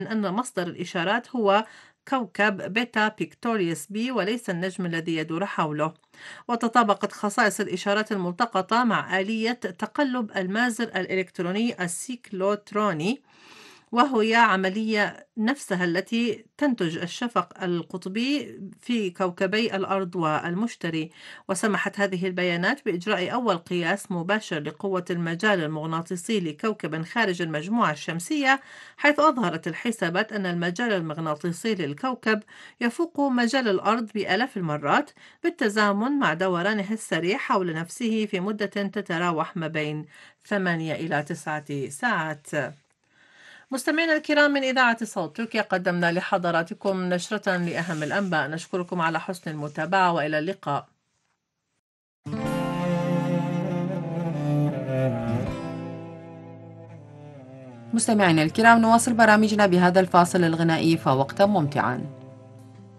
أن مصدر الإشارات هو كوكب بيتا بيكتوريوس بي وليس النجم الذي يدور حوله. وتطابقت خصائص الإشارات الملتقطة مع آلية تقلب المازر الإلكتروني السيكلوتروني، وهي عملية نفسها التي تنتج الشفق القطبي في كوكبي الأرض والمشتري. وسمحت هذه البيانات بإجراء أول قياس مباشر لقوة المجال المغناطيسي لكوكب خارج المجموعة الشمسية، حيث أظهرت الحسابات أن المجال المغناطيسي للكوكب يفوق مجال الأرض بآلاف المرات، بالتزامن مع دورانه السريع حول نفسه في مدة تتراوح ما بين 8 إلى 9 ساعات. مستمعينا الكرام، من إذاعة صوت تركيا قدمنا لحضراتكم نشرة لأهم الأنباء. نشكركم على حسن المتابعة وإلى اللقاء. مستمعينا الكرام، نواصل برامجنا بهذا الفاصل الغنائي، فوقتا ممتعا.